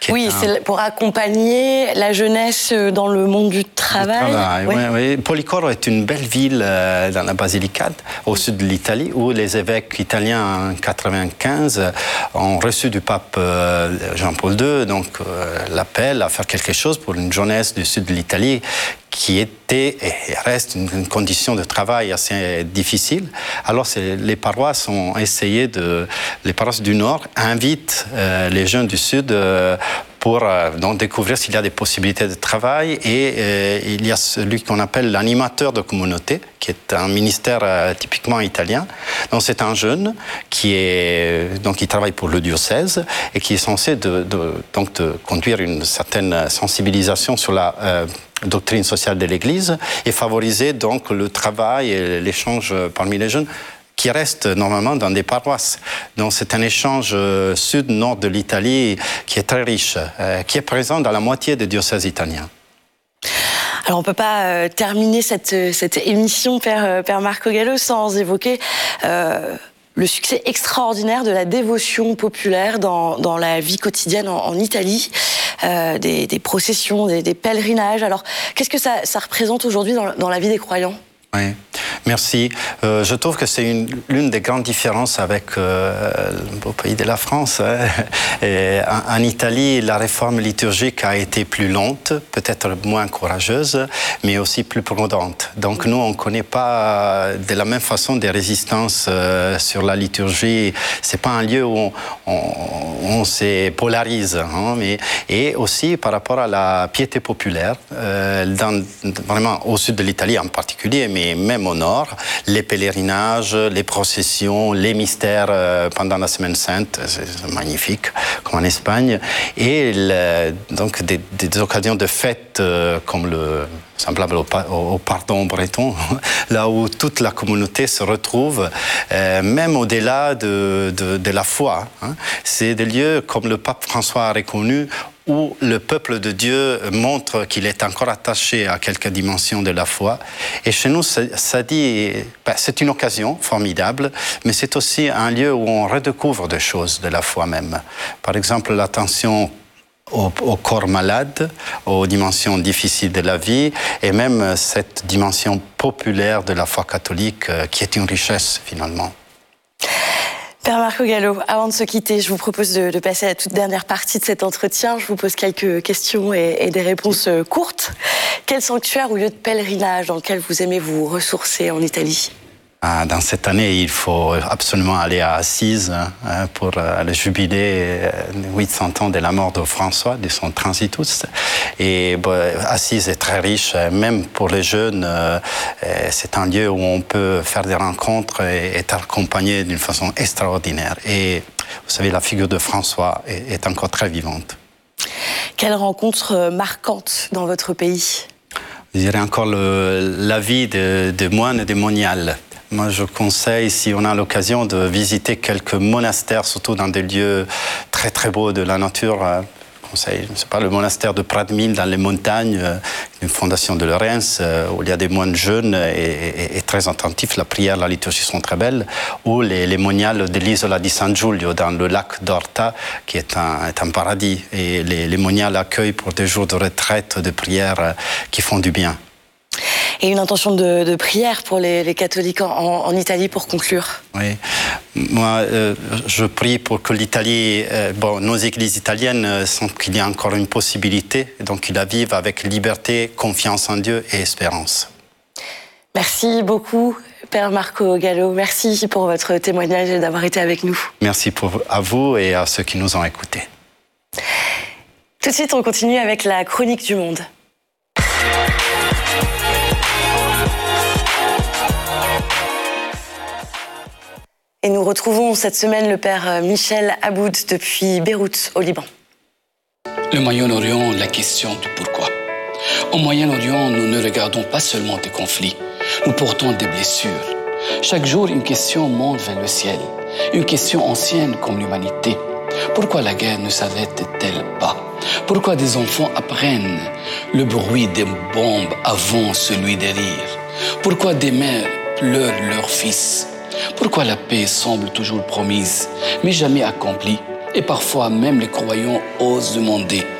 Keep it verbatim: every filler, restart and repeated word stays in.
Oui, un... c'est pour accompagner la jeunesse dans le monde du travail. travail ouais. Oui, oui. Policoro est une belle ville euh, dans la Basilicate, au sud de l'Italie, où les évêques italiens en mille neuf cent quatre-vingt-quinze ont reçu du pape euh, Jean-Paul deux donc euh, l'appel à faire quelque chose pour une jeunesse du sud de l'Italie qui était et reste une, une condition de travail assez difficile. Alors les paroisses ont essayé de... Les paroisses du Nord invitent euh, les jeunes du Sud euh, pour euh, donc découvrir s'il y a des possibilités de travail. Et euh, il y a celui qu'on appelle l'animateur de communauté, qui est un ministère euh, typiquement italien. Donc c'est un jeune qui, est, donc, qui travaille pour le diocèse et qui est censé de, de, donc, de conduire une certaine sensibilisation sur la... Euh, doctrine sociale de l'Église et favoriser donc le travail et l'échange parmi les jeunes qui restent normalement dans des paroisses. Donc c'est un échange sud-nord de l'Italie qui est très riche, euh, qui est présent dans la moitié des diocèses italiens. Alors on ne peut pas euh, terminer cette, cette émission, Père, Père Marco Gallo, sans évoquer... Euh le succès extraordinaire de la dévotion populaire dans, dans la vie quotidienne en, en Italie, euh, des, des processions, des, des pèlerinages. Alors, qu'est-ce que ça, ça représente aujourd'hui dans, dans la vie des croyants ? Oui, merci. Euh, je trouve que c'est l'une des grandes différences avec euh, le beau pays de la France. Hein. Et en, en Italie, la réforme liturgique a été plus lente, peut-être moins courageuse, mais aussi plus prudente. Donc nous, on ne connaît pas de la même façon des résistances euh, sur la liturgie. C'est pas un lieu où on, on, on se polarise. Hein, mais, et aussi par rapport à la piété populaire, euh, dans, vraiment au sud de l'Italie en particulier, mais mais même au nord, les pèlerinages, les processions, les mystères euh, pendant la Semaine Sainte, c'est magnifique, comme en Espagne, et le, donc des, des occasions de fête euh, comme le semblable au, au pardon breton, là où toute la communauté se retrouve, euh, même au-delà de, de, de la foi. Hein. C'est des lieux, comme le pape François a reconnu, où le peuple de Dieu montre qu'il est encore attaché à quelques dimensions de la foi. Et chez nous, ça, ça dit, ben, c'est une occasion formidable, mais c'est aussi un lieu où on redécouvre des choses de la foi même. Par exemple, l'attention au, au corps malade, aux dimensions difficiles de la vie, et même cette dimension populaire de la foi catholique, euh, qui est une richesse finalement. Père Marco Gallo, avant de se quitter, je vous propose de, de passer à la toute dernière partie de cet entretien. Je vous pose quelques questions et, et des réponses courtes. Quel sanctuaire ou lieu de pèlerinage dans lequel vous aimez vous ressourcer en Italie ? Ah, dans cette année, il faut absolument aller à Assise hein, pour euh, le jubilé de huit cents ans de la mort de François, de son Transitus. Et bon, Assise est très riche, même pour les jeunes. Euh, c'est un lieu où on peut faire des rencontres et être accompagné d'une façon extraordinaire. Et vous savez, la figure de François est, est encore très vivante. Quelle rencontre marquante dans votre pays ? Je dirais encore le, la vie de, de moines et de moniales. Moi, je conseille, si on a l'occasion, de visiter quelques monastères, surtout dans des lieux très très beaux de la nature. Je conseille, je ne sais pas, le monastère de Pradmil dans les montagnes, une fondation de Lorenz, où il y a des moines jeunes et, et, et très attentifs. La prière, la liturgie sont très belles. Ou les, les moniales de l'isola di San Giulio, dans le lac d'Orta, qui est un, est un paradis. Et les, les moniales accueillent pour des jours de retraite, de prière qui font du bien. Et une intention de, de prière pour les, les catholiques en, en Italie pour conclure. Oui, moi euh, je prie pour que l'Italie, euh, bon, nos églises italiennes sentent qu'il y a encore une possibilité, donc qu'ils la vivent avec liberté, confiance en Dieu et espérance. Merci beaucoup, Père Marco Gallo. Merci pour votre témoignage et d'avoir été avec nous. Merci pour, à vous et à ceux qui nous ont écoutés. Tout de suite, on continue avec la chronique du monde. Et nous retrouvons cette semaine le Père Michel Aboud depuis Beyrouth, au Liban. Le Moyen-Orient, la question du pourquoi. Au Moyen-Orient, nous ne regardons pas seulement des conflits, nous portons des blessures. Chaque jour, une question monte vers le ciel, une question ancienne comme l'humanité. Pourquoi la guerre ne s'arrête-t-elle pas? Pourquoi des enfants apprennent le bruit des bombes avant celui des rires? Pourquoi des mères pleurent leurs fils? Pourquoi la paix semble toujours promise, mais jamais accomplie? Et parfois même les croyants osent demander